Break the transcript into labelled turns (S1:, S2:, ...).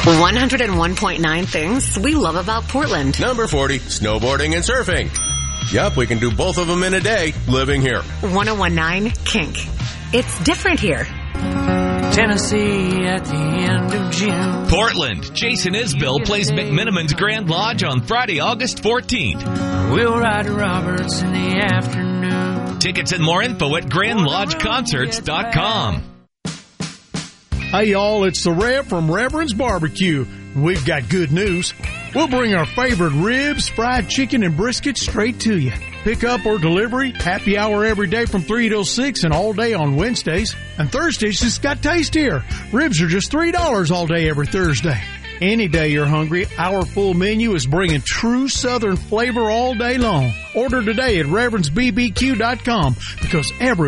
S1: 101.9 things we love about Portland.
S2: Number 40, snowboarding and surfing. Yup, we can do both of them in a day living here.
S1: 101.9 Kink. It's different here.
S3: Tennessee at the end of June.
S4: Portland, Jason Isbell plays McMiniman's Grand Lodge on Friday, August 14th.
S3: We'll ride Roberts in the afternoon.
S4: Tickets and more info at GrandLodgeConcerts.com.
S5: Hey y'all, it's the Rev from Reverend's Barbecue. We've got good news. We'll bring our favorite ribs, fried chicken, and brisket straight to you. Pick up or delivery, happy hour every day from 3 till 6 and all day on Wednesdays. And Thursdays just got tastier. Ribs are just $3 all day every Thursday. Any day you're hungry, our full menu is bringing true Southern flavor all day long. Order today at ReverendsBBQ.com because every